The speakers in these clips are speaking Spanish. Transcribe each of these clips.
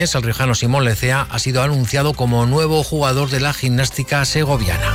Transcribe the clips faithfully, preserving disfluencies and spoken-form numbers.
El riojano Simón Lecea ha sido anunciado como nuevo jugador de la gimnástica segoviana.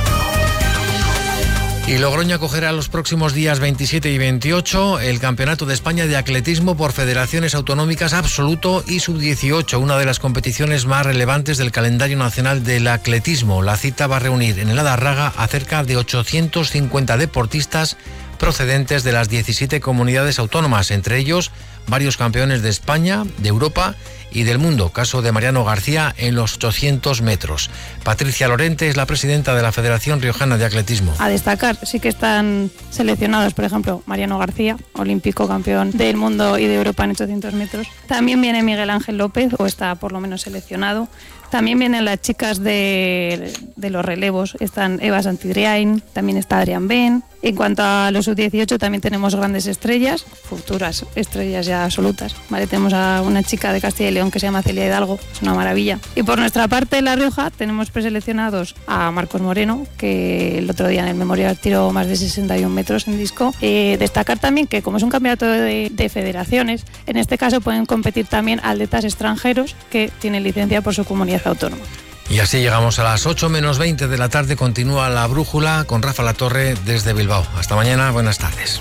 Y Logroño acogerá los próximos días veintisiete y veintiocho el Campeonato de España de Atletismo por Federaciones Autonómicas Absoluto y sub dieciocho, una de las competiciones más relevantes del calendario nacional del atletismo. La cita va a reunir en el Adarraga a cerca de ochocientos cincuenta deportistas procedentes de las diecisiete comunidades autónomas, entre ellos varios campeones de España, de Europa y del mundo. Caso de Mariano García en los ochocientos metros. Patricia Lorente es la presidenta de la Federación Riojana de Atletismo. A destacar, sí que están seleccionados, por ejemplo, Mariano García, olímpico campeón del mundo y de Europa en ochocientos metros. También viene Miguel Ángel López, o está por lo menos seleccionado. También vienen las chicas de, de los relevos, están Eva Santidriain, también está Adrián Ben. En cuanto a los sub dieciocho también tenemos grandes estrellas, futuras estrellas ya absolutas. Vale, tenemos a una chica de Castilla y León que se llama Celia Hidalgo, es una maravilla. Y por nuestra parte, en La Rioja, tenemos preseleccionados a Marcos Moreno, que el otro día en el Memorial tiró más de sesenta y un metros en disco. Eh, destacar también que como es un campeonato de, de federaciones, en este caso pueden competir también atletas extranjeros que tienen licencia por su comunidad autónoma. Y así llegamos a las ocho menos veinte de la tarde. Continúa La Brújula con Rafa Latorre desde Bilbao. Hasta mañana, buenas tardes.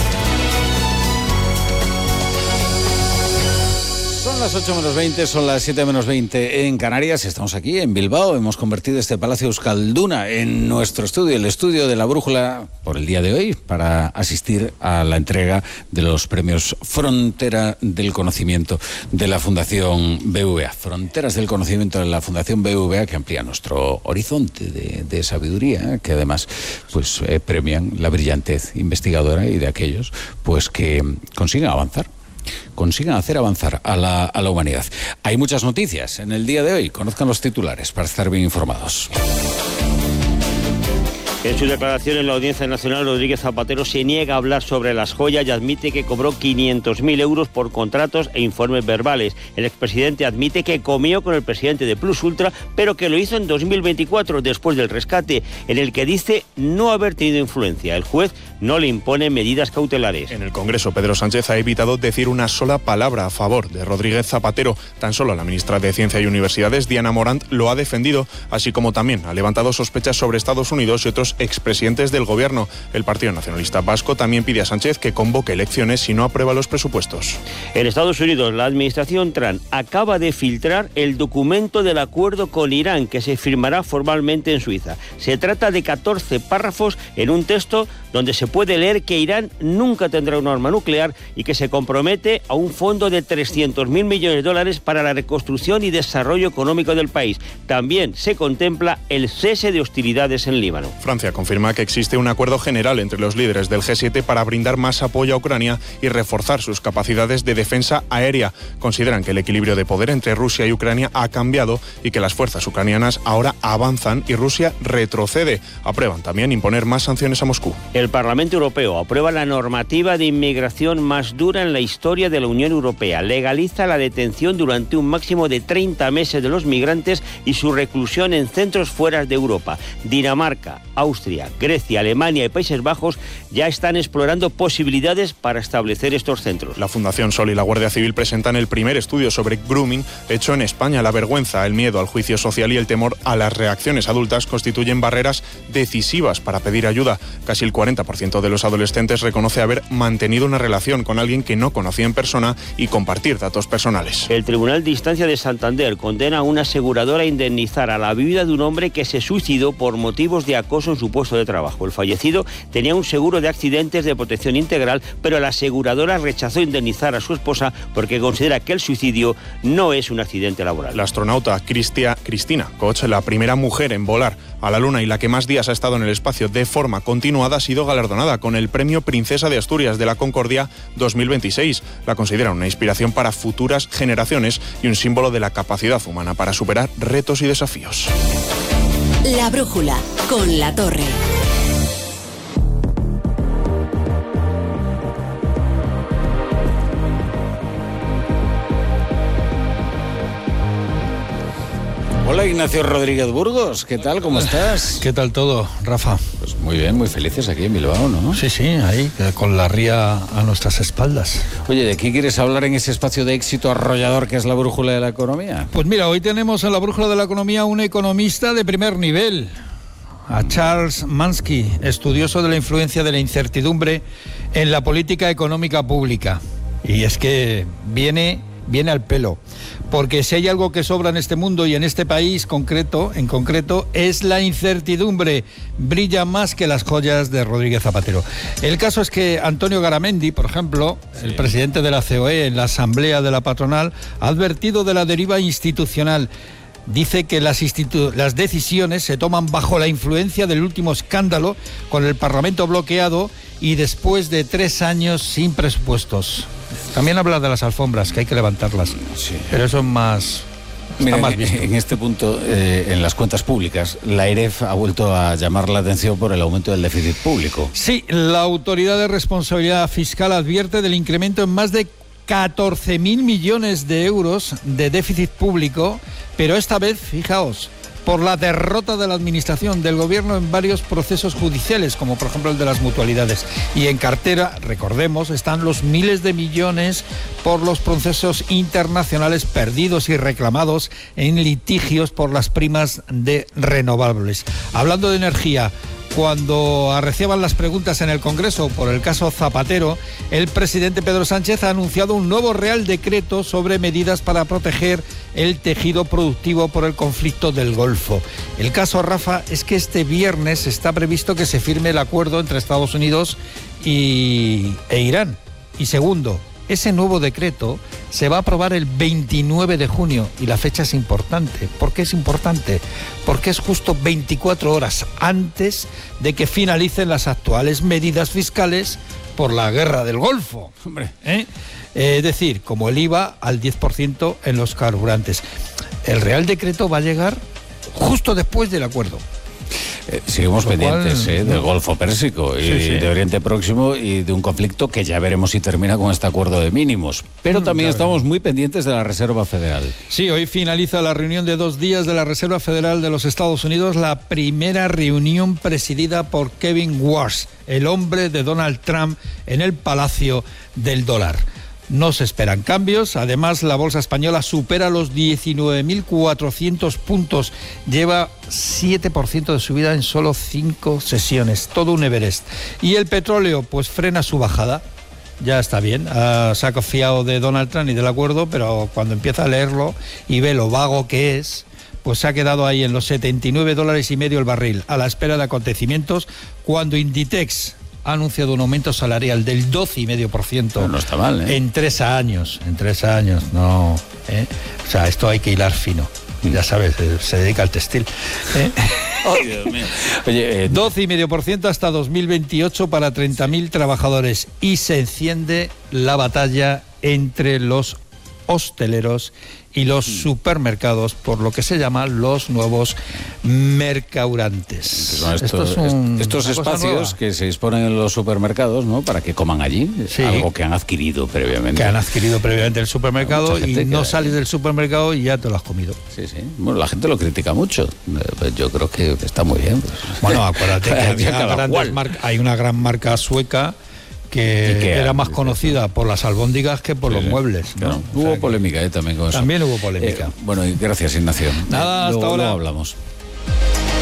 Son las ocho menos veinte, son las siete menos veinte en Canarias. Estamos aquí en Bilbao. Hemos convertido este Palacio Euskalduna en nuestro estudio, el estudio de La Brújula, por el día de hoy, para asistir a la entrega de los premios Frontera del Conocimiento de la Fundación B V A. Fronteras del Conocimiento de la Fundación B V A, que amplía nuestro horizonte de, de sabiduría, que además pues eh, premian la brillantez investigadora y de aquellos pues que consiguen avanzar. consigan hacer avanzar a la, a la humanidad. Hay muchas noticias en el día de hoy. Conozcan los titulares para estar bien informados. En su declaración en la Audiencia Nacional, Rodríguez Zapatero se niega a hablar sobre las joyas y admite que cobró quinientos mil euros por contratos e informes verbales. El expresidente admite que comió con el presidente de Plus Ultra, pero que lo hizo en dos mil veinticuatro, después del rescate, en el que dice no haber tenido influencia. El juez no le impone medidas cautelares. En el Congreso, Pedro Sánchez ha evitado decir una sola palabra a favor de Rodríguez Zapatero. Tan solo la ministra de Ciencia y Universidades, Diana Morant, lo ha defendido, así como también ha levantado sospechas sobre Estados Unidos y otros expresidentes del gobierno. El Partido Nacionalista Vasco también pide a Sánchez que convoque elecciones si no aprueba los presupuestos. En Estados Unidos, la administración Trump acaba de filtrar el documento del acuerdo con Irán que se firmará formalmente en Suiza. Se trata de catorce párrafos en un texto donde se puede leer que Irán nunca tendrá un arma nuclear y que se compromete a un fondo de trescientos mil millones de dólares para la reconstrucción y desarrollo económico del país. También se contempla el cese de hostilidades en Líbano. Francia confirma que existe un acuerdo general entre los líderes del G siete para brindar más apoyo a Ucrania y reforzar sus capacidades de defensa aérea. Consideran que el equilibrio de poder entre Rusia y Ucrania ha cambiado y que las fuerzas ucranianas ahora avanzan y Rusia retrocede. Aprueban también imponer más sanciones a Moscú. El Parlamento Europeo aprueba la normativa de inmigración más dura en la historia de la Unión Europea. Legaliza la detención durante un máximo de treinta meses de los migrantes y su reclusión en centros fuera de Europa. Dinamarca, Austria, Grecia, Alemania y Países Bajos ya están explorando posibilidades para establecer estos centros. La Fundación Sol y la Guardia Civil presentan el primer estudio sobre grooming hecho en España. La vergüenza, el miedo al juicio social y el temor a las reacciones adultas constituyen barreras decisivas para pedir ayuda. Casi el cuarenta por ciento de los adolescentes reconoce haber mantenido una relación con alguien que no conocía en persona y compartir datos personales. El Tribunal de Instancia de Santander condena a una aseguradora a indemnizar a la viuda de un hombre que se suicidó por motivos de acoso en su puesto de trabajo. El fallecido tenía un seguro de accidentes de protección integral, pero la aseguradora rechazó indemnizar a su esposa porque considera que el suicidio no es un accidente laboral. La astronauta Cristia, Cristina Koch, la primera mujer en volar a la Luna y la que más días ha estado en el espacio de forma continuada, ha sido galardonada con el Premio Princesa de Asturias de la Concordia dos mil veintiséis. La consideran una inspiración para futuras generaciones y un símbolo de la capacidad humana para superar retos y desafíos. La Brújula, con La Torre. Hola, Ignacio Rodríguez Burgos, ¿qué tal? ¿Cómo estás? ¿Qué tal todo, Rafa? Pues muy bien, muy felices aquí en Bilbao, ¿no? Sí, sí, ahí, con la ría a nuestras espaldas. Oye, ¿de qué quieres hablar en ese espacio de éxito arrollador que es la brújula de la economía? Pues mira, hoy tenemos en la brújula de la economía un economista de primer nivel, a Charles Mansky, estudioso de la influencia de la incertidumbre en la política económica pública. Y es que viene, viene al pelo. Porque si hay algo que sobra en este mundo y en este país concreto, en concreto, es la incertidumbre. Brilla más que las joyas de Rodríguez Zapatero. El caso es que Antonio Garamendi, por ejemplo, sí. el presidente de la C O E en la asamblea de la patronal, ha advertido de la deriva institucional. Dice que las, institu- las decisiones se toman bajo la influencia del último escándalo, con el Parlamento bloqueado y después de tres años sin presupuestos. También habla de las alfombras, que hay que levantarlas, sí. pero eso es más... Mira, más en, en este punto, eh, en las cuentas públicas, la E R E F ha vuelto a llamar la atención por el aumento del déficit público. Sí, la Autoridad de Responsabilidad Fiscal advierte del incremento en más de catorce mil millones de euros de déficit público, pero esta vez, fijaos, por la derrota de la administración del gobierno en varios procesos judiciales, como por ejemplo el de las mutualidades. Y en cartera, recordemos, están los miles de millones por los procesos internacionales perdidos y reclamados en litigios por las primas de renovables. Hablando de energía, cuando arreciaban las preguntas en el Congreso por el caso Zapatero, el presidente Pedro Sánchez ha anunciado un nuevo Real Decreto sobre medidas para proteger el tejido productivo por el conflicto del Golfo. El caso, Rafa, es que este viernes está previsto que se firme el acuerdo entre Estados Unidos y, e Irán. Y segundo, ese nuevo decreto se va a aprobar el veintinueve de junio y la fecha es importante. ¿Por qué es importante? Porque es justo veinticuatro horas antes de que finalicen las actuales medidas fiscales por la guerra del Golfo. Hombre. ¿Eh? Es decir, como el I V A al diez por ciento en los carburantes. El Real Decreto va a llegar justo después del acuerdo. Eh, seguimos Lo pendientes cual, eh, del Golfo Pérsico y sí, sí. de Oriente Próximo y de un conflicto que ya veremos si termina con este acuerdo de mínimos. Pero también claro. estamos muy pendientes de la Reserva Federal. Sí, hoy finaliza la reunión de dos días de la Reserva Federal de los Estados Unidos, la primera reunión presidida por Kevin Warsh, el hombre de Donald Trump, en el Palacio del Dólar. No se esperan cambios, además la bolsa española supera los diecinueve mil cuatrocientos puntos, lleva siete por ciento de subida en solo cinco sesiones, todo un Everest. Y el petróleo pues frena su bajada, ya está bien, uh, se ha confiado de Donald Trump y del acuerdo, pero cuando empieza a leerlo y ve lo vago que es, pues se ha quedado ahí en los setenta y nueve dólares y medio el barril, a la espera de acontecimientos, cuando Inditex ha anunciado un aumento salarial del doce coma cinco por ciento. No, no está mal, ¿eh? En tres años, en tres años, no. ¿eh? O sea, esto hay que hilar fino. Ya sabes, se dedica al textil. ¿eh? Oh, Dios mío. Oye, eh... doce coma cinco por ciento hasta dos mil veintiocho para treinta mil trabajadores. Y se enciende la batalla entre los hosteleros y los supermercados por lo que se llaman los nuevos mercaurantes. Esto, Esto es un, estos espacios que se disponen en los supermercados, ¿no? Para que coman allí, sí. algo que han adquirido previamente. Que han adquirido previamente el supermercado y no sales del supermercado y ya te lo has comido. Sí, sí. Bueno, la gente lo critica mucho. Yo creo que está muy bien. Pues. Bueno, acuérdate que hay, mar- hay una gran marca sueca que, que era más conocida por las albóndigas que por sí, los sí. muebles. Claro. ¿no? Hubo o sea, polémica eh, también con eso. También hubo polémica. Eh, bueno, y gracias, Ignacio. Nada, luego, hasta ahora. Luego hablamos.